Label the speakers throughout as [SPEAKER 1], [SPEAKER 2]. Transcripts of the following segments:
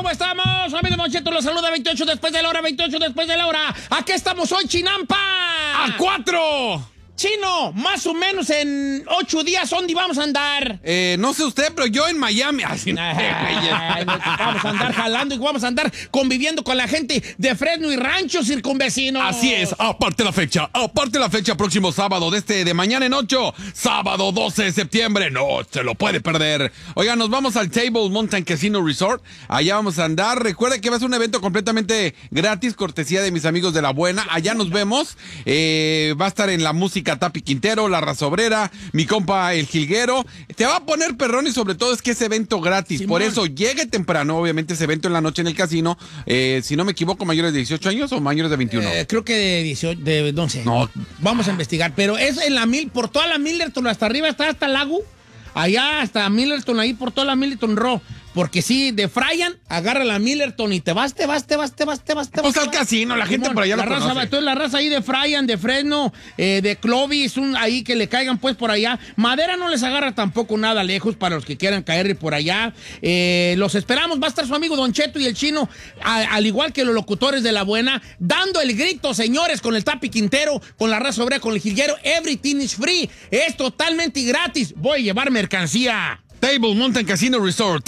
[SPEAKER 1] ¿Cómo estamos? Amigo Don Cheto los saluda 28 después de la hora, 28 después de la hora. Aquí estamos hoy, Chinampa.
[SPEAKER 2] ¡A 4!
[SPEAKER 1] Chino, más o menos en 8 días, ¿dónde vamos a andar?
[SPEAKER 2] No sé usted, pero yo en Miami.
[SPEAKER 1] Vamos a andar jalando y vamos a andar conviviendo con la gente de Fresno y Rancho circunvecinos.
[SPEAKER 2] Así es, aparte la fecha, próximo sábado, de mañana en 8, sábado 12 de septiembre, no se lo puede perder. Oiga, nos vamos al Table Mountain Casino Resort, allá vamos a andar. Recuerda que va a ser un evento completamente gratis, cortesía de mis amigos de La Buena, allá nos vemos. Va a estar en la música Tapi Quintero, La Raza Obrera, mi compa El Jilguero. Te va a poner perrón y sobre todo es que es evento gratis. Simón. Por eso llegue temprano, obviamente ese evento en la noche en el casino. Si no me equivoco, mayores de 18 años o mayores de 21.
[SPEAKER 1] Creo que de 18, no sé.
[SPEAKER 2] No.
[SPEAKER 1] Vamos a investigar, pero es en la por toda la Millerton hasta arriba está hasta el lago. Allá hasta Millerton, ahí por toda la Millerton Row. Porque sí, de Fryan, agarra la Millerton y te vas.
[SPEAKER 2] Pues al casino, la gente por allá lo conoce.
[SPEAKER 1] Entonces la raza ahí de Fryan, de Fresno, de Clovis, ahí que le caigan pues por allá. Madera no les agarra tampoco nada lejos para los que quieran caer por allá. Los esperamos, va a estar su amigo Don Cheto y el Chino, al igual que los locutores de La Buena, dando el grito, señores, con el Tapi Quintero, con la Raza Obrera, con el Jilguero. Everything is free, es totalmente gratis. Voy a llevar mercancía.
[SPEAKER 2] Table Mountain Casino Resort,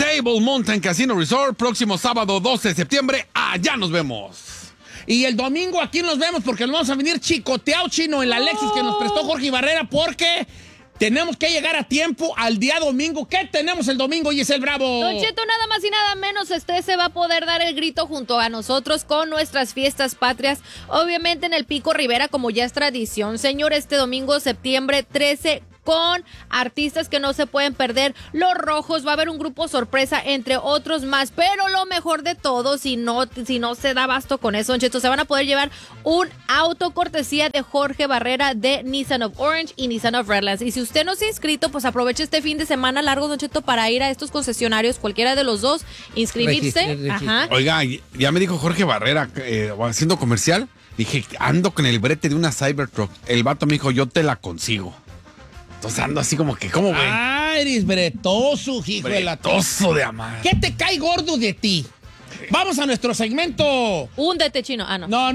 [SPEAKER 2] próximo sábado 12 de septiembre, allá nos vemos.
[SPEAKER 1] Y el domingo aquí nos vemos porque nos vamos a venir chicoteado, Chino, en la Lexus que nos prestó Jorge Barrera, porque tenemos que llegar a tiempo al día domingo. ¿Qué tenemos el domingo, Giselle Bravo?
[SPEAKER 3] Don Cheto, nada más y nada menos, usted se va a poder dar el grito junto a nosotros con nuestras fiestas patrias, obviamente en el Pico Rivera, como ya es tradición. Señor, este domingo, septiembre 13, con artistas que no se pueden perder, Los Rojos, va a haber un grupo sorpresa, entre otros más, pero lo mejor de todo, si no se da abasto con eso, Don Cheto, se van a poder llevar un auto cortesía de Jorge Barrera de Nissan of Orange y Nissan of Redlands. Y si usted no se ha inscrito, pues aproveche este fin de semana largo, Don Cheto, para ir a estos concesionarios, cualquiera de los dos, inscribirse. Ajá.
[SPEAKER 2] Oiga, ya me dijo Jorge Barrera, haciendo comercial, dije, ando con el brete de una Cybertruck. El vato me dijo, yo te la consigo. Entonces ando así como que, ¿cómo, güey?
[SPEAKER 1] Ah, eres bretoso, hijo de la...
[SPEAKER 2] Bretoso de amar.
[SPEAKER 1] ¿Qué te cae gordo de ti? Vamos a nuestro segmento...
[SPEAKER 3] Húndete, Chino. Ah, no.
[SPEAKER 1] No.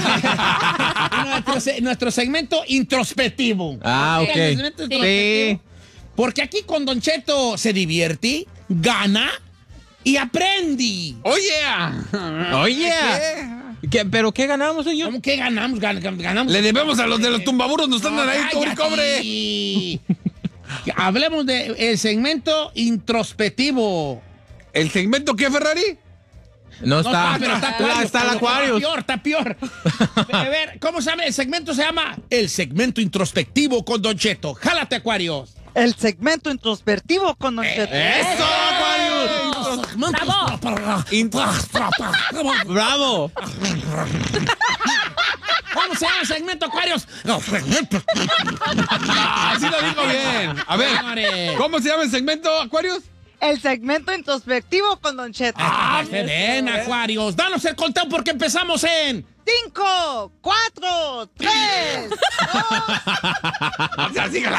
[SPEAKER 1] nuestro segmento introspectivo.
[SPEAKER 4] Ah, ok.
[SPEAKER 1] Sí. Porque aquí con Don Cheto se divierte, gana y aprende.
[SPEAKER 2] ¡Oh, yeah!
[SPEAKER 4] ¡Oh, yeah! ¿Pero qué ganamos, señor?
[SPEAKER 1] ¿Cómo que ganamos? Ganamos.
[SPEAKER 2] Le debemos a los de los tumbaburos, nos están ahí, cobre.
[SPEAKER 1] Hablemos del segmento introspectivo.
[SPEAKER 2] ¿El segmento qué, Ferrari?
[SPEAKER 4] No está.
[SPEAKER 1] Pero
[SPEAKER 4] está el Aquarius.
[SPEAKER 1] Está peor. A ver, ¿cómo se llama? El segmento se llama el segmento introspectivo con Don Cheto. ¡Jálate, Aquarius!
[SPEAKER 5] El segmento introspectivo con Don Cheto.
[SPEAKER 2] ¡Eso, Aquarius!
[SPEAKER 4] ¡Bravo!
[SPEAKER 1] ¿Cómo se llama el segmento, Aquarius?
[SPEAKER 2] Así lo dijo bien. A ver, ¿cómo se llama el segmento, Aquarius?
[SPEAKER 5] El segmento introspectivo con Don Cheto.
[SPEAKER 1] Ven, Aquarius. Danos el conteo porque empezamos en...
[SPEAKER 5] 5, 4, 3, 2.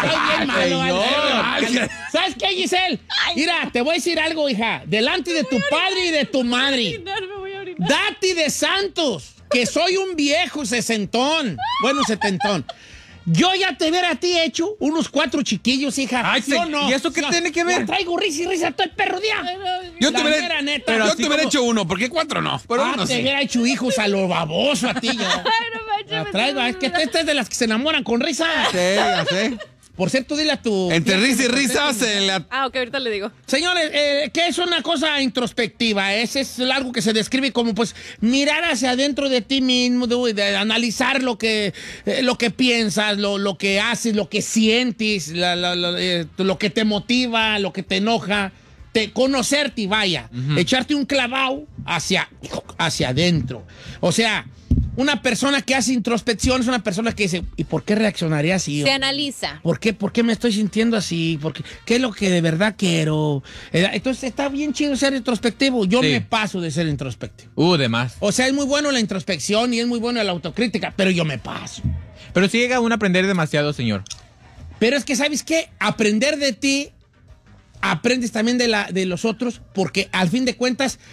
[SPEAKER 1] ¿Sabes qué, Giselle? Mira, te voy a decir algo, hija. Delante de tu padre y de tu madre. Date de santos, que soy un viejo sesentón. Bueno, setentón. Yo ya te hubiera a ti hecho unos 4 chiquillos, hija.
[SPEAKER 2] Ay,
[SPEAKER 1] ¿Sí o no?
[SPEAKER 2] ¿Y eso qué tiene que ver?
[SPEAKER 1] Yo traigo risa y risa todo el perro día.
[SPEAKER 2] Yo te
[SPEAKER 1] neta.
[SPEAKER 2] hubiera hecho uno, ¿por qué 4 no? Pero uno
[SPEAKER 1] te
[SPEAKER 2] sí.
[SPEAKER 1] hubiera hecho hijos a lo baboso a ti, yo. La traigo, es que esta es de las que se enamoran con risa.
[SPEAKER 2] Sí, ya sé.
[SPEAKER 1] Por cierto, dile a tu...
[SPEAKER 2] Entre risa y risa se le...
[SPEAKER 3] Ok, ahorita le digo.
[SPEAKER 1] Señores, ¿qué es una cosa introspectiva? Ese es algo que se describe como, pues, mirar hacia adentro de ti mismo, de analizar lo que piensas, lo que haces, lo que sientes, lo que te motiva, lo que te enoja, conocerte, vaya, echarte un clavado hacia adentro. O sea... Una persona que hace introspección es una persona que dice, ¿y por qué reaccionaría así?
[SPEAKER 3] Se analiza.
[SPEAKER 1] ¿Por qué me estoy sintiendo así? ¿Qué es lo que de verdad quiero? Entonces está bien chido ser introspectivo. Yo me paso de ser introspectivo.
[SPEAKER 4] De más.
[SPEAKER 1] O sea, es muy bueno la introspección y es muy bueno la autocrítica, pero yo me paso.
[SPEAKER 4] Pero sí llega uno a aprender demasiado, señor.
[SPEAKER 1] Pero es que, ¿sabes qué? Aprender de ti, aprendes también de los otros, porque al fin de cuentas...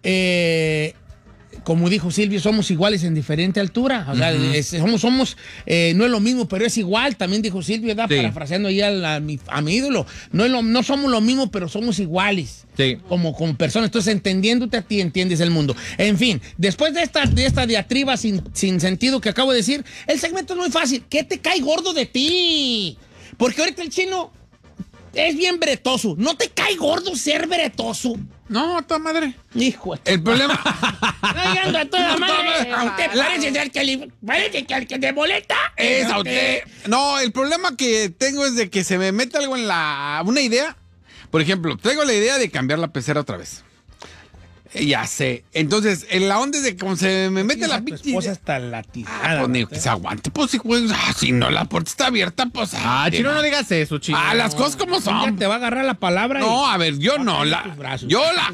[SPEAKER 1] como dijo Silvio, somos iguales en diferente altura. O sea, somos no es lo mismo, pero es igual. También dijo Silvio, ¿verdad?
[SPEAKER 4] Sí.
[SPEAKER 1] Parafraseando ahí a mi ídolo. No somos lo mismo, pero somos iguales.
[SPEAKER 4] Sí.
[SPEAKER 1] Como personas. Entonces, entendiéndote a ti, entiendes el mundo. En fin, después de esta diatriba sin sentido que acabo de decir, el segmento es muy fácil. ¿Qué te cae gordo de ti? Porque ahorita el chino es bien bretoso. ¿No te cae gordo ser bretoso?
[SPEAKER 2] No, toda madre.
[SPEAKER 1] Hijo de...
[SPEAKER 2] El problema...
[SPEAKER 1] Llegando a toda madre. ¿A usted parece que al que te molesta?
[SPEAKER 2] Es a usted. No, el problema que tengo es de que se me mete algo en una idea. Por ejemplo, traigo la idea de cambiar la pecera otra vez. Ya sé. Entonces, en la onda es de cómo se me mete la
[SPEAKER 1] Tu esposa está latizada.
[SPEAKER 2] pues ni que se aguante, pues si, güey, si no la puerta está abierta, pues.
[SPEAKER 4] Chino, no digas eso, Chino.
[SPEAKER 2] Las cosas como
[SPEAKER 1] Ya
[SPEAKER 2] son.
[SPEAKER 1] te va a agarrar la palabra.
[SPEAKER 2] No, a ver, yo
[SPEAKER 1] va a
[SPEAKER 2] no,
[SPEAKER 1] caer en tus brazos.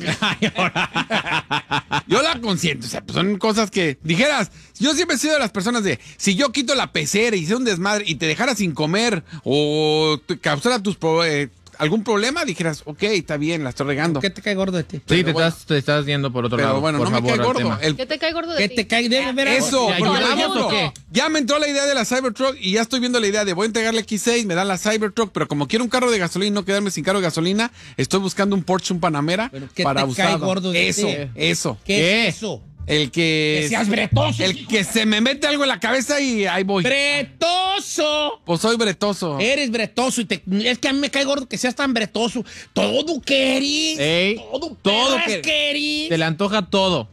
[SPEAKER 2] yo la consiento, o sea, pues son cosas que, dijeras, yo siempre he sido de las personas de, si yo quito la pecera y hice un desmadre y te dejara sin comer o te causara algún problema, dijeras, ok, está bien, la estoy regando.
[SPEAKER 1] ¿Qué te cae gordo de ti?
[SPEAKER 4] Sí,
[SPEAKER 2] Pero
[SPEAKER 4] te estás yendo por otro
[SPEAKER 2] Pero
[SPEAKER 4] lado.
[SPEAKER 2] bueno,
[SPEAKER 4] por
[SPEAKER 2] no me
[SPEAKER 4] favor,
[SPEAKER 2] cae
[SPEAKER 4] al
[SPEAKER 2] gordo.
[SPEAKER 4] tema.
[SPEAKER 3] ¿Qué te cae gordo de
[SPEAKER 1] ¿Qué
[SPEAKER 3] ti?
[SPEAKER 1] te cae? Debe ver
[SPEAKER 2] Eso,
[SPEAKER 4] Mira,
[SPEAKER 2] porque,
[SPEAKER 4] yo
[SPEAKER 2] por
[SPEAKER 4] la
[SPEAKER 2] ejemplo,
[SPEAKER 4] amo, ¿qué?
[SPEAKER 2] ya me entró la idea de la Cybertruck y ya estoy viendo la idea de voy a entregarle X6, me dan la Cybertruck, pero como quiero un carro de gasolina y no quedarme sin carro de gasolina, estoy buscando un Porsche, un Panamera
[SPEAKER 1] Pero ¿qué
[SPEAKER 2] para
[SPEAKER 1] te cae
[SPEAKER 2] usado.
[SPEAKER 1] gordo de
[SPEAKER 2] Eso,
[SPEAKER 1] ti?
[SPEAKER 2] eso.
[SPEAKER 1] ¿Qué es eso?
[SPEAKER 2] El que...
[SPEAKER 1] Que seas bretoso.
[SPEAKER 2] El que se me mete algo en la cabeza y ahí voy.
[SPEAKER 1] ¡Bretoso!
[SPEAKER 2] Pues soy bretoso.
[SPEAKER 1] Eres bretoso es que a mí me cae gordo que seas tan bretoso. Todo querís.
[SPEAKER 4] Ey,
[SPEAKER 1] Todo
[SPEAKER 4] todo
[SPEAKER 1] querís.
[SPEAKER 4] Te le antoja todo.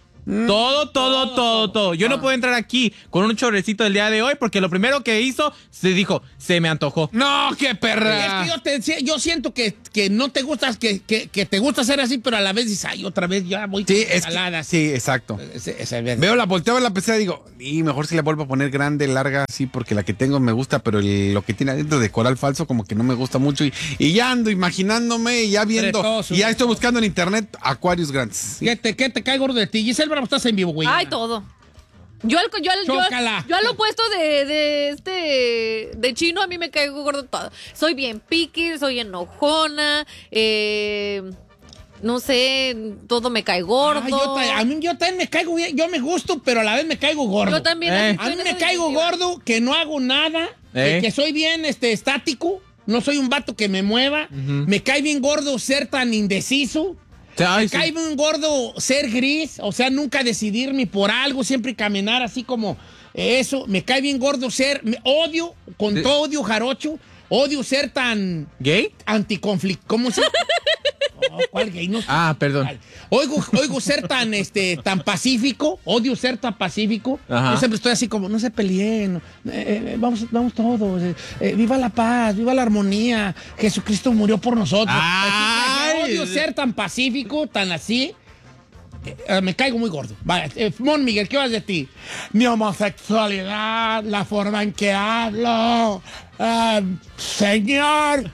[SPEAKER 4] Todo. Yo no puedo entrar aquí con un chorrecito el día de hoy porque lo primero que hizo, se me antojó.
[SPEAKER 2] No, qué perra.
[SPEAKER 1] Es que yo siento que no te gustas, que te gusta ser así, pero a la vez dices, ay, otra vez ya voy
[SPEAKER 2] Sí,
[SPEAKER 1] con
[SPEAKER 2] es
[SPEAKER 1] ensaladas.
[SPEAKER 2] sí, exacto. Veo la volteaba en la pecera y digo, y mejor si la vuelvo a poner grande, larga, sí, porque la que tengo me gusta, pero lo que tiene adentro de coral falso como que no me gusta mucho y ya ando imaginándome y ya viendo,
[SPEAKER 1] Bretoso,
[SPEAKER 2] y ya estoy
[SPEAKER 1] bretoso.
[SPEAKER 2] buscando en internet acuarios grandes.
[SPEAKER 1] ¿Qué te cae gordo de ti? Giselle Bravo, estás en vivo, güey.
[SPEAKER 3] Ay, todo. Yo
[SPEAKER 1] Chócala.
[SPEAKER 3] al opuesto de Chino, a mí me caigo gordo todo. Soy bien picky, soy enojona, no sé, todo me cae gordo.
[SPEAKER 1] Ay, yo también me caigo bien, yo me gusto, pero a la vez me caigo gordo.
[SPEAKER 3] Yo también.
[SPEAKER 1] A mí me caigo gordo, que no hago nada, que soy bien estático, no soy un vato que me mueva. Me cae bien gordo ser tan indeciso.
[SPEAKER 4] Ay,
[SPEAKER 1] Me cae bien gordo ser gris, o sea, nunca decidir ni por algo, siempre caminar así como eso. Me cae bien gordo odio, con todo odio jarocho, odio ser tan
[SPEAKER 4] ¿Gay?
[SPEAKER 1] anticonflicto. ¿Cómo se...? No, ¿cuál gay? No sé.
[SPEAKER 4] Perdón.
[SPEAKER 1] Oigo ser tan pacífico, odio ser tan pacífico.
[SPEAKER 4] Ajá.
[SPEAKER 1] Yo siempre estoy así como, no se peleen, vamos todos, viva la paz, viva la armonía, Jesucristo murió por nosotros.
[SPEAKER 4] Ay.
[SPEAKER 1] Odio ser tan pacífico, tan así. Me caigo muy gordo. Vale, Mon Miguel, ¿qué vas de ti? Mi homosexualidad, la forma en que hablo. Señor.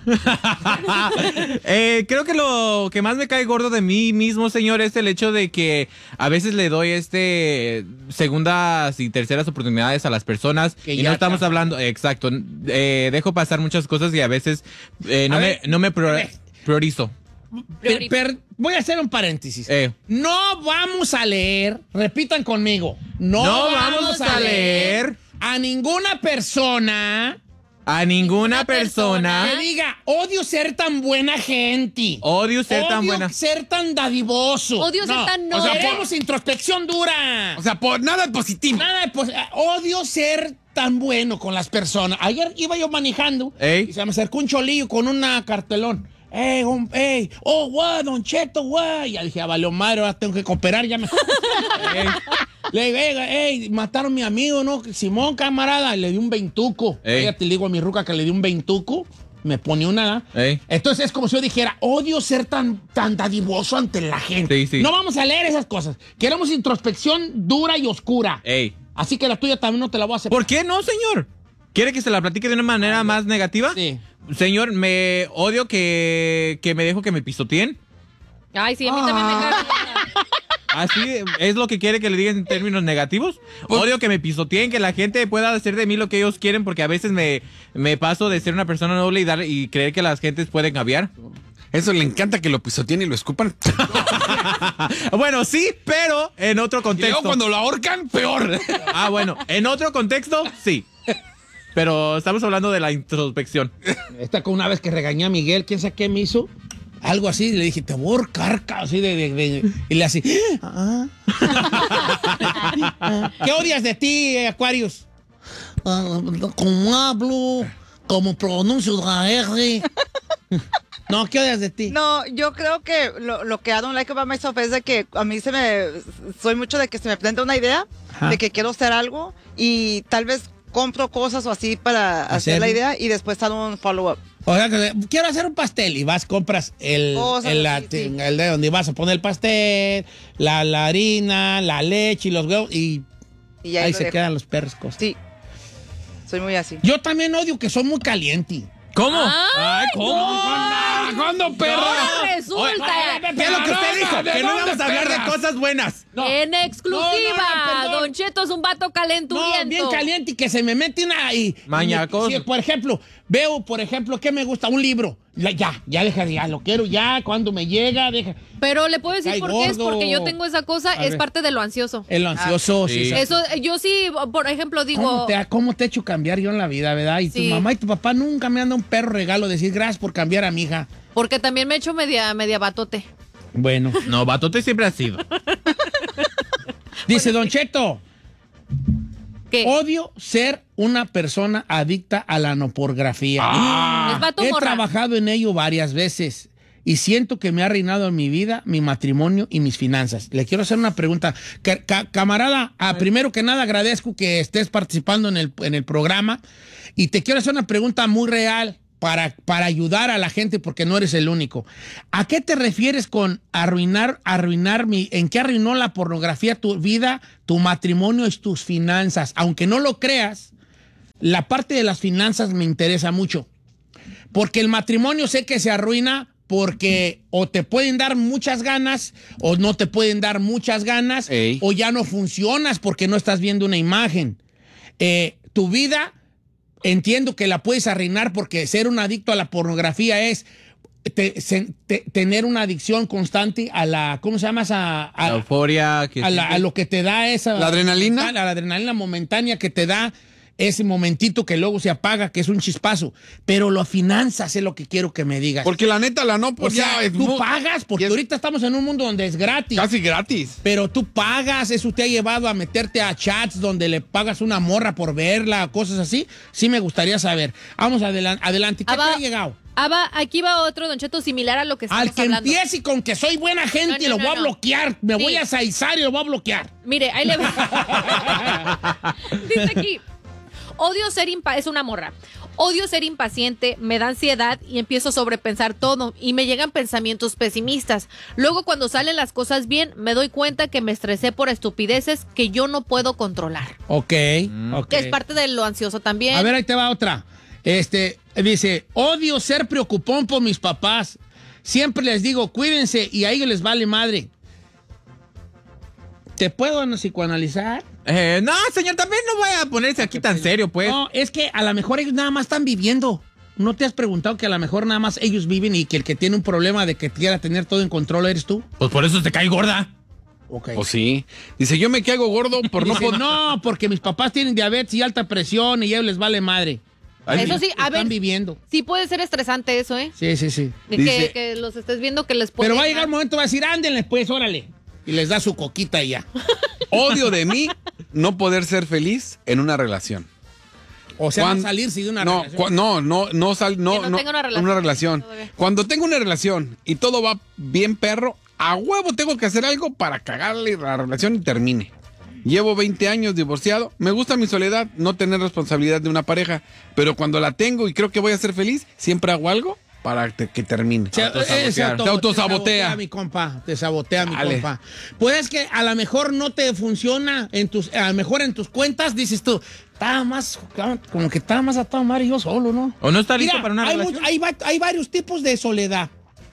[SPEAKER 4] Creo que lo que más me cae gordo de mí mismo, señor, es el hecho de que a veces le doy segundas y terceras oportunidades a las personas
[SPEAKER 1] Que
[SPEAKER 4] y
[SPEAKER 1] ya
[SPEAKER 4] no estamos
[SPEAKER 1] está.
[SPEAKER 4] hablando, exacto, dejo pasar muchas cosas y a veces no me priorizo.
[SPEAKER 1] Voy a hacer un paréntesis.
[SPEAKER 4] Eh.
[SPEAKER 1] No vamos a leer, repitan conmigo, no vamos a leer a ninguna persona
[SPEAKER 4] A ninguna persona
[SPEAKER 1] que diga, odio ser tan buena gente.
[SPEAKER 4] odio ser tan buena.
[SPEAKER 1] Odio ser tan dadivoso.
[SPEAKER 3] Odio ser tan
[SPEAKER 1] O sea,
[SPEAKER 3] noble.
[SPEAKER 1] queremos introspección dura.
[SPEAKER 2] O sea, por nada de positivo.
[SPEAKER 1] Nada de odio ser tan bueno con las personas. Ayer iba yo manejando
[SPEAKER 4] Ey.
[SPEAKER 1] y se me acercó un cholillo con una cartelón. Guau, Don Cheto, guau. Y ya dije, valió madre, ahora tengo que cooperar, ya me... Le digo, mataron a mi amigo, ¿no? Simón, camarada, le di un veintuco.
[SPEAKER 4] Ey.
[SPEAKER 1] Fíjate, le digo a mi ruca que le di un veintuco. Me pone una...
[SPEAKER 4] Ey.
[SPEAKER 1] Entonces es como si yo dijera, odio ser tan dadivoso ante la gente.
[SPEAKER 4] Sí, sí.
[SPEAKER 1] No vamos a leer esas cosas. Queremos introspección dura y oscura.
[SPEAKER 4] Ey.
[SPEAKER 1] Así que la tuya también no te la voy a aceptar.
[SPEAKER 4] ¿Por qué no, señor? ¿Quiere que se la platique de una manera más negativa?
[SPEAKER 1] Sí.
[SPEAKER 4] Señor, me odio que me dejo que me pisoteen.
[SPEAKER 3] Ay, sí, a mí también me cae gordo.
[SPEAKER 4] ¿Así es lo que quiere que le diga en términos negativos? Odio que me pisoteen, que la gente pueda hacer de mí lo que ellos quieren, porque a veces me paso de ser una persona noble y creer que las gentes pueden cambiar.
[SPEAKER 2] Eso le encanta que lo pisoteen y lo escupan.
[SPEAKER 4] Bueno, sí, pero en otro
[SPEAKER 2] Y luego
[SPEAKER 4] contexto.
[SPEAKER 2] cuando lo ahorcan, peor.
[SPEAKER 4] Ah, bueno, en otro contexto, sí. Pero estamos hablando de la introspección.
[SPEAKER 1] Esta con una vez que regañé a Miguel, ¿quién sabe qué me hizo? Algo así, y le dije, te voy a ahorcar, así y le así. ¿Qué odias de ti, Aquarius? Como hablo, como pronuncio la R. No, ¿qué odias de ti?
[SPEAKER 5] No, yo creo que lo que I don't like about myself es de que a mí soy mucho de que se me presenta una idea,
[SPEAKER 1] Ajá.
[SPEAKER 5] de que quiero hacer algo y tal vez compro cosas o así para hacer la idea y después hago un follow-up.
[SPEAKER 1] O sea, que quiero hacer un pastel y vas, compras el de donde vas a poner el pastel, la harina, la leche y los huevos y
[SPEAKER 5] ya
[SPEAKER 1] ahí
[SPEAKER 5] lo
[SPEAKER 1] se
[SPEAKER 5] dejo.
[SPEAKER 1] quedan los perros cosas.
[SPEAKER 5] Sí, soy muy así.
[SPEAKER 1] Yo también odio que soy muy caliente.
[SPEAKER 4] ¿Cómo?
[SPEAKER 3] Ay,
[SPEAKER 2] ¿Cuándo, perro?
[SPEAKER 3] Ahora resulta.
[SPEAKER 4] ¿Qué es lo que usted dijo? Que no íbamos a hablar de cosas buenas.
[SPEAKER 3] En exclusiva,
[SPEAKER 1] No, perdón.
[SPEAKER 3] Don Cheto es un vato calenturiento.
[SPEAKER 1] No, bien caliente y que se me mete una y
[SPEAKER 4] Mañacoso.
[SPEAKER 1] si, por ejemplo, veo, ¿qué me gusta? Un libro. Ya deja, ya lo quiero, ya, cuando me llega, deja.
[SPEAKER 3] Pero le puedo decir
[SPEAKER 1] Cae
[SPEAKER 3] por qué es
[SPEAKER 1] gordo.
[SPEAKER 3] porque yo tengo esa cosa,
[SPEAKER 1] A
[SPEAKER 3] es
[SPEAKER 1] ver.
[SPEAKER 3] parte de lo ansioso.
[SPEAKER 1] El ansioso, sí.
[SPEAKER 4] sí.
[SPEAKER 1] sí.
[SPEAKER 3] Eso, yo sí, por ejemplo, digo,
[SPEAKER 1] ¿Cómo te he hecho cambiar yo en la vida, verdad? Y
[SPEAKER 3] Sí.
[SPEAKER 1] tu mamá y tu papá nunca me han dado un perro regalo, decir gracias por cambiar a mi hija.
[SPEAKER 3] porque también me he hecho media batote.
[SPEAKER 1] Bueno.
[SPEAKER 4] No, batote siempre ha sido.
[SPEAKER 1] Dice Don Cheto,
[SPEAKER 3] ¿Qué?
[SPEAKER 1] odio ser una persona adicta a la noporgrafía.
[SPEAKER 3] Es vato
[SPEAKER 1] He
[SPEAKER 3] morra.
[SPEAKER 1] trabajado en ello varias veces y siento que me ha arruinado mi vida, mi matrimonio y mis finanzas. Le quiero hacer una pregunta. Camarada, primero que nada agradezco que estés participando en el programa y te quiero hacer una pregunta muy real para ayudar a la gente porque no eres el único. ¿A qué te refieres con arruinar en qué arruinó la pornografía tu vida, tu matrimonio y tus finanzas? Aunque no lo creas, la parte de las finanzas me interesa mucho. Porque el matrimonio sé que se arruina porque o te pueden dar muchas ganas o no te pueden dar muchas ganas.
[SPEAKER 2] Ey.
[SPEAKER 1] O ya no funcionas porque no estás viendo una imagen. Tu vida, entiendo que la puedes arruinar porque ser un adicto a la pornografía es tener una adicción constante a la, ¿cómo se llama?
[SPEAKER 4] La euforia. Que
[SPEAKER 1] A lo que te da esa...
[SPEAKER 2] ¿La adrenalina?
[SPEAKER 1] A la adrenalina momentánea que te da ese momentito que luego se apaga, que es un chispazo. Pero las finanzas es lo que quiero que me digas.
[SPEAKER 2] Porque la neta, la no,
[SPEAKER 1] o
[SPEAKER 2] pues
[SPEAKER 1] sea,
[SPEAKER 2] ya es
[SPEAKER 1] tú pagas, porque
[SPEAKER 2] y es
[SPEAKER 1] ahorita estamos en un mundo donde es gratis.
[SPEAKER 2] casi gratis.
[SPEAKER 1] Pero tú pagas, eso te ha llevado a meterte a chats donde le pagas una morra por verla, cosas así. Sí me gustaría saber. Vamos adelante. ¿Qué te ha llegado?
[SPEAKER 3] Aquí va otro, Don Cheto, similar a lo que estamos
[SPEAKER 1] Al que
[SPEAKER 3] hablando.
[SPEAKER 1] empiece con que soy buena gente,
[SPEAKER 3] No,
[SPEAKER 1] lo voy a
[SPEAKER 3] no.
[SPEAKER 1] bloquear. Me
[SPEAKER 3] Sí.
[SPEAKER 1] voy a saizar y lo voy a bloquear.
[SPEAKER 3] Mire, ahí le va. Dice aquí, es una morra. Odio ser impaciente, me da ansiedad y empiezo a sobrepensar todo y me llegan pensamientos pesimistas. Luego cuando salen las cosas bien, me doy cuenta que me estresé por estupideces que yo no puedo controlar.
[SPEAKER 1] Ok.
[SPEAKER 3] Es parte de lo ansioso también.
[SPEAKER 1] A ver, ahí te va otra. Dice, odio ser preocupón por mis papás. Siempre les digo, cuídense y a ellos les vale madre. ¿Te puedo psicoanalizar?
[SPEAKER 4] No, señor, también no voy a ponerse aquí tan serio, pues.
[SPEAKER 1] No, es que a lo mejor ellos nada más están viviendo. ¿No te has preguntado que a lo mejor nada más ellos viven y que el que tiene un problema de que quiera tener todo en control eres tú?
[SPEAKER 4] Pues por eso te cae gorda.
[SPEAKER 1] Ok.
[SPEAKER 2] O sí. Dice, yo me caigo gordo por no
[SPEAKER 1] Dice,
[SPEAKER 2] poder...
[SPEAKER 1] no, porque mis papás tienen diabetes y alta presión y a ellos les vale madre.
[SPEAKER 3] Eso sí, a ver,
[SPEAKER 1] Están viviendo.
[SPEAKER 3] sí puede ser estresante eso, ¿eh?
[SPEAKER 1] Sí, sí, sí.
[SPEAKER 2] Dice-
[SPEAKER 3] Que los estés viendo que les puede...
[SPEAKER 1] Pero va a llegar un momento, va a decir, ándenle pues, órale. Y les da su coquita y ya.
[SPEAKER 2] Odio de mí no poder ser feliz en una relación.
[SPEAKER 1] O sea, no
[SPEAKER 2] Cuando-
[SPEAKER 1] salirse de una
[SPEAKER 2] no,
[SPEAKER 1] relación.
[SPEAKER 2] no
[SPEAKER 3] Que no tenga una relación todavía.
[SPEAKER 2] Cuando tengo una relación y todo va bien perro, a huevo tengo que hacer algo para cagarle la relación y termine. Llevo 20 años divorciado, me gusta mi soledad, no tener responsabilidad de una pareja, pero cuando la tengo y creo que voy a ser feliz, siempre hago algo para que termine.
[SPEAKER 1] Se
[SPEAKER 2] autosabotea.
[SPEAKER 1] mi compa. Te sabotea mi
[SPEAKER 2] Dale.
[SPEAKER 1] compa. Pues que a lo mejor no te funciona a lo mejor en tus cuentas dices tú, estaba más, como que estaba más atado a madre yo solo, ¿no?
[SPEAKER 4] O no está listo
[SPEAKER 1] Mira,
[SPEAKER 4] para una relación.
[SPEAKER 1] hay varios tipos de soledad.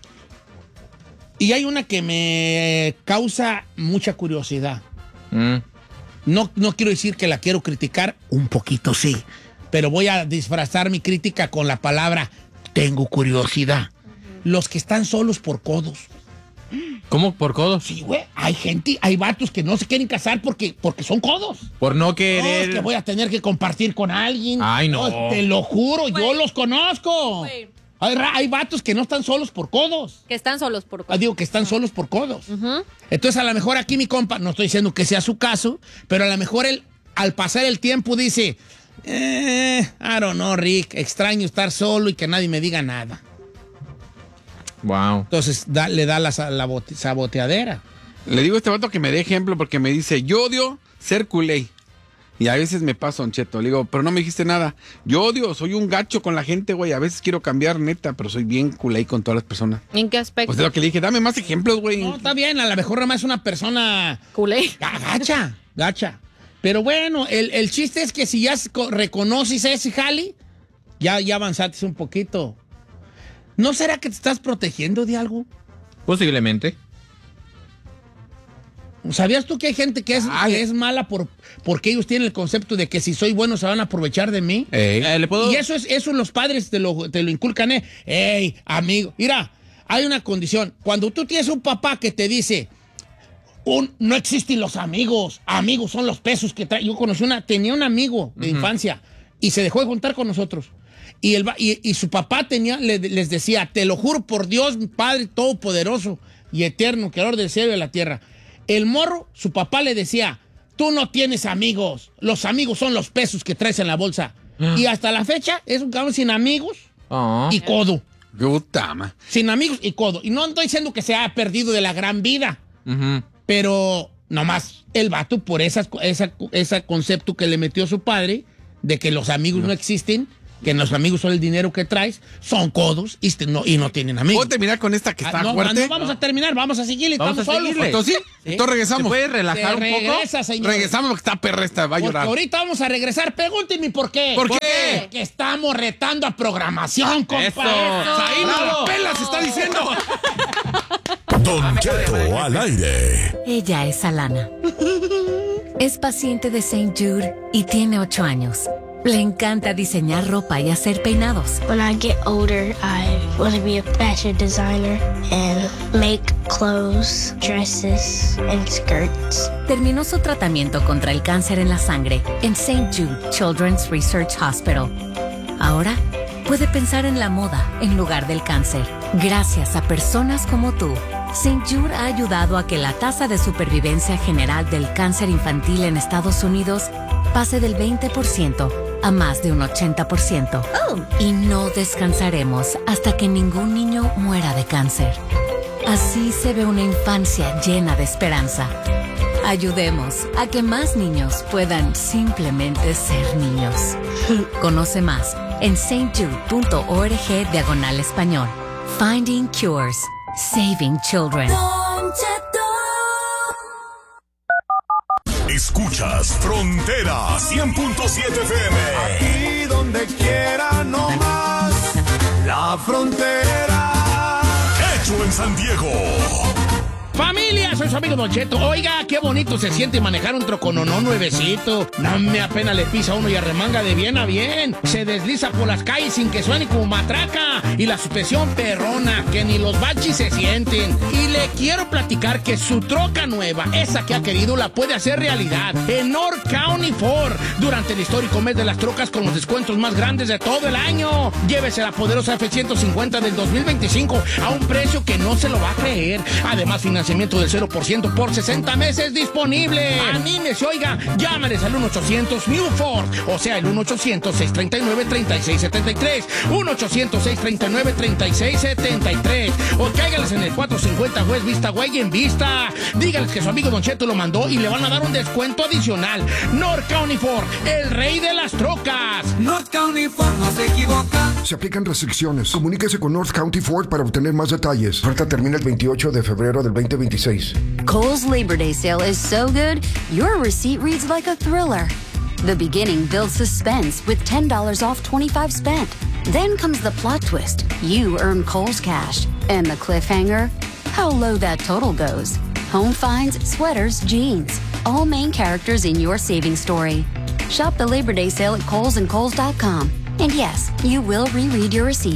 [SPEAKER 1] Y hay una que me causa mucha curiosidad. No quiero decir que la quiero criticar, un poquito sí, pero voy a disfrazar mi crítica con la palabra tengo curiosidad. Los que están solos por codos.
[SPEAKER 4] ¿Cómo? ¿Por codos?
[SPEAKER 1] Sí, güey. Hay vatos que no se quieren casar porque son codos.
[SPEAKER 4] Por no
[SPEAKER 1] No, es
[SPEAKER 4] querer.
[SPEAKER 1] que voy a tener que compartir con alguien.
[SPEAKER 4] Ay, no.
[SPEAKER 1] Te lo juro, yo
[SPEAKER 3] Güey.
[SPEAKER 1] los conozco.
[SPEAKER 3] Güey.
[SPEAKER 1] Hay vatos que no están solos por codos.
[SPEAKER 3] Que están solos por
[SPEAKER 1] Digo que están solos por codos. Entonces, a lo mejor aquí mi compa, no estoy diciendo que sea su caso, pero a lo mejor él, al pasar el tiempo, dice, I don't know, Rick, extraño estar solo y que nadie me diga nada.
[SPEAKER 4] Wow.
[SPEAKER 1] Entonces, le da la saboteadera.
[SPEAKER 2] Le digo a este vato que me dé ejemplo porque me dice, yo odio ser culé. Y a veces me paso, Don Cheto. Le digo, pero no me dijiste nada. Yo odio, soy un gacho con la gente, güey. A veces quiero cambiar, neta, pero soy bien culé con todas las personas.
[SPEAKER 3] ¿En qué aspecto?
[SPEAKER 2] Pues es lo que le dije, dame más ejemplos, güey.
[SPEAKER 1] No, está bien, a lo mejor nada más es una persona
[SPEAKER 3] Culé.
[SPEAKER 1] gacha. Pero bueno, el chiste es que si ya reconoces ese jali, ya avanzaste un poquito. ¿No será que te estás protegiendo de algo?
[SPEAKER 4] Posiblemente.
[SPEAKER 1] ¿Sabías tú que hay gente que es mala porque ellos tienen el concepto de que si soy bueno se van a aprovechar de mí?
[SPEAKER 4] ¿Le puedo?
[SPEAKER 1] Y eso los padres te lo inculcan, Ey, amigo, mira, hay una condición. Cuando tú tienes un papá que te dice, no existen los amigos son los pesos que trae. Yo tenía un amigo de infancia y se dejó de juntar con nosotros. Y su papá les decía, te lo juro por Dios, Padre Todopoderoso y Eterno, Creador del cielo y de la tierra. El morro, su papá le decía, tú no tienes amigos, los amigos son los pesos que traes en la bolsa. Y hasta la fecha es un cabrón sin amigos y codo.
[SPEAKER 2] Puta, ma.
[SPEAKER 1] Sin amigos y codo. Y no estoy diciendo que se haya perdido de la gran vida, pero nomás el vato por ese concepto que le metió su padre de que los amigos no existen, que los amigos son el dinero que traes, son codos y no tienen amigos.
[SPEAKER 2] ¿Puedo terminar con esta que está
[SPEAKER 1] no,
[SPEAKER 2] fuerte?
[SPEAKER 1] no vamos a terminar, vamos a seguirle,
[SPEAKER 4] Vamos
[SPEAKER 1] estamos
[SPEAKER 4] a
[SPEAKER 1] solos.
[SPEAKER 4] seguirle.
[SPEAKER 2] Entonces, ¿sí?
[SPEAKER 1] Sí.
[SPEAKER 2] Entonces
[SPEAKER 4] ¿Se
[SPEAKER 2] regresamos.
[SPEAKER 4] puede relajar un poco?
[SPEAKER 1] Regresa, señor.
[SPEAKER 2] Regresamos porque está perra esta, va a
[SPEAKER 1] Porque
[SPEAKER 2] llorar.
[SPEAKER 1] ahorita vamos a regresar. Pregúntenme por qué.
[SPEAKER 2] ¿Por qué?
[SPEAKER 1] Que estamos retando a programación, compa.
[SPEAKER 4] Eso.
[SPEAKER 2] Ahí no la
[SPEAKER 1] Bravo.
[SPEAKER 2] pela, se está diciendo.
[SPEAKER 6] Don Cheto al aire.
[SPEAKER 7] Ella es Alana. Es paciente de St. Jude y tiene 8 años. Le encanta diseñar ropa y hacer peinados.
[SPEAKER 8] When I get older, I want to be a fashion designer and make clothes, dresses, and skirts.
[SPEAKER 7] Terminó su tratamiento contra el cáncer en la sangre en St. Jude Children's Research Hospital. Ahora puede pensar en la moda en lugar del cáncer. Gracias a personas como tú, St. Jude ha ayudado a que la tasa de supervivencia general del cáncer infantil en Estados Unidos pase del 20% a más de un 80%. Y no descansaremos hasta que ningún niño muera de cáncer. Así se ve una infancia llena de esperanza. Ayudemos a que más niños puedan simplemente ser niños. Conoce más en stjude.org/español. Finding Cures. Saving Children.
[SPEAKER 6] Escuchas Frontera 100.7 FM. Aquí donde quiera, no más. La frontera. Hecho en San Diego.
[SPEAKER 1] Familia, soy su amigo Don Cheto. Oiga, qué bonito se siente manejar un trocononón nuevecito. No me apenas le pisa a uno y arremanga de bien a bien. Se desliza por las calles sin que suene como matraca. Y la suspensión perrona, que ni los baches se sienten. Y le quiero platicar que su troca nueva, esa que ha querido, la puede hacer realidad en North County Ford. Durante el histórico mes de las trocas con los descuentos más grandes de todo el año. Llévese la poderosa F-150 del 2025 a un precio que no se lo va a creer. Además, financiamiento del 0% por 60 meses disponible. Anímese, oiga, llámales al 1-800-NEW-FORD, o sea, el 1-800-639-3673, 1-800-639-3673, o cáigales en el 450 West Vista Way en Vista. Dígales que su amigo Don Cheto lo mandó y le van a dar un descuento adicional. North County Ford, el rey de las trocas.
[SPEAKER 9] North County Ford no se equivoca.
[SPEAKER 10] Se aplican restricciones. Comuníquese con North County Ford para obtener más detalles. Oferta termina el 28 de febrero del 2026.
[SPEAKER 11] Kohl's Labor Day sale is so good, your receipt reads like a thriller. The beginning builds suspense with $10 off 25 spent. Then comes the plot twist. You earn Kohl's cash. And the cliffhanger? How low that total goes. Home finds, sweaters, jeans. All main characters in your savings story. Shop the Labor Day sale at Kohl's and Kohl's.com. And yes, you will reread your receipt.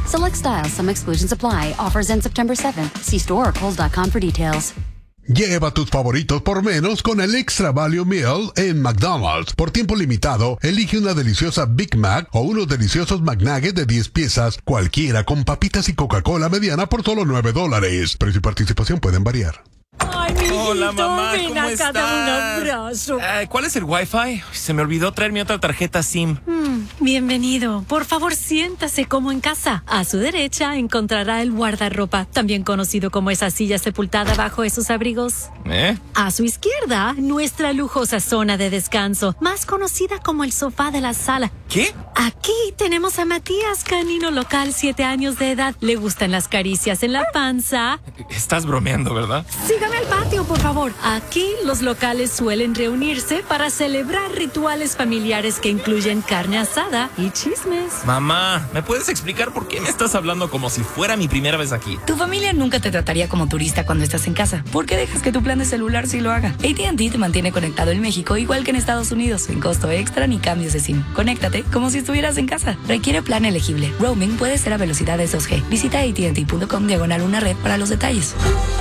[SPEAKER 11] Select styles, some exclusions apply. Offers end September 7th. See store or Kohl's.com for details.
[SPEAKER 12] Lleva tus favoritos por menos con el Extra Value Meal en McDonald's. Por tiempo limitado, elige una deliciosa Big Mac o unos deliciosos McNuggets de 10 piezas, cualquiera con papitas y Coca-Cola mediana por solo $9. Precio y participación pueden variar.
[SPEAKER 13] Ay, mi hijito,
[SPEAKER 14] hola, mamá,
[SPEAKER 13] ven
[SPEAKER 14] ¿cómo
[SPEAKER 13] acá,
[SPEAKER 14] estás?
[SPEAKER 13] dame un abrazo.
[SPEAKER 14] ¿Cuál es el Wi-Fi? Se me olvidó traer mi otra tarjeta SIM.
[SPEAKER 13] Bienvenido. Por favor, siéntase como en casa. A su derecha encontrará el guardarropa, también conocido como esa silla sepultada bajo esos abrigos. A su izquierda, nuestra lujosa zona de descanso, más conocida como el sofá de la sala.
[SPEAKER 14] ¿Qué?
[SPEAKER 13] Aquí tenemos a Matías, canino local, 7 años de edad. Le gustan las caricias en la panza.
[SPEAKER 14] Estás bromeando, ¿verdad?
[SPEAKER 13] Sígame al patio, por favor. Aquí los locales suelen reunirse para celebrar rituales familiares que incluyen carne asada y chismes.
[SPEAKER 14] Mamá, ¿me puedes explicar por qué me estás hablando como si fuera mi primera vez aquí?
[SPEAKER 15] Tu familia nunca te trataría como turista cuando estás en casa. ¿Por qué dejas que tu plan de celular sí lo haga? AT&T te mantiene conectado en México igual que en Estados Unidos, sin costo extra ni cambios de SIM. Conéctate como si estuvieras en casa. Requiere plan elegible. Roaming puede ser a velocidades 2G. Visita AT&T.com/una red para los detalles.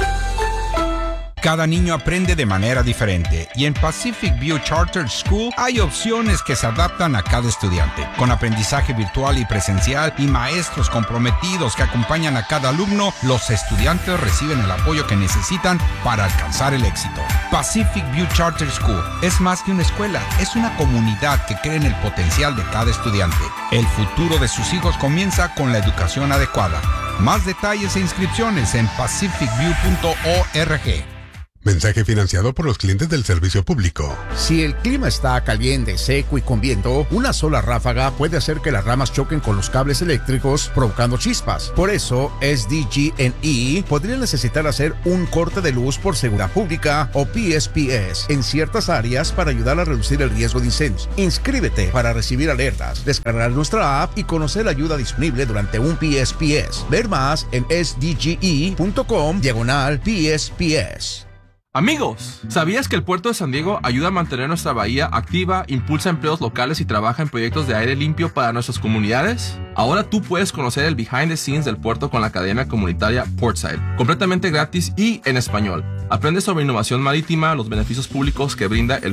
[SPEAKER 16] Cada niño aprende de manera diferente y en Pacific View Charter School hay opciones que se adaptan a cada estudiante. Con aprendizaje virtual y presencial y maestros comprometidos que acompañan a cada alumno, los estudiantes reciben el apoyo que necesitan para alcanzar el éxito. Pacific View Charter School es más que una escuela, es una comunidad que cree en el potencial de cada estudiante. El futuro de sus hijos comienza con la educación adecuada. Más detalles e inscripciones en pacificview.org.
[SPEAKER 12] Mensaje financiado por los clientes del servicio público.
[SPEAKER 17] Si el clima está caliente, seco y con viento, una sola ráfaga puede hacer que las ramas choquen con los cables eléctricos, provocando chispas. Por eso, SDG&E podría necesitar hacer un corte de luz por seguridad pública o PSPS en ciertas áreas para ayudar a reducir el riesgo de incendios. Inscríbete para recibir alertas, descargar nuestra app y conocer la ayuda disponible durante un PSPS. Ver más en sdge.com/PSPS.
[SPEAKER 18] Amigos, ¿sabías que el puerto de San Diego ayuda a mantener nuestra bahía activa, impulsa empleos locales y trabaja en proyectos de aire limpio para nuestras comunidades? Ahora tú puedes conocer el behind the scenes del puerto con la Academia Comunitaria Portside, completamente gratis y en español. Aprende sobre innovación marítima, los beneficios públicos que brinda el